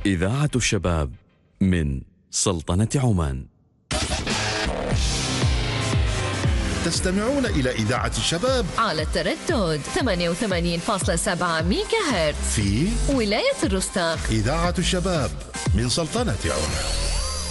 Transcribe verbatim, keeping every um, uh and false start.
إذاعة الشباب من سلطنة عمان. تستمعون إلى إذاعة الشباب على التردد ثمانية وثمانين فاصلة سبعة ميجا هرتز في ولاية الرستاق. إذاعة الشباب من سلطنة عمان.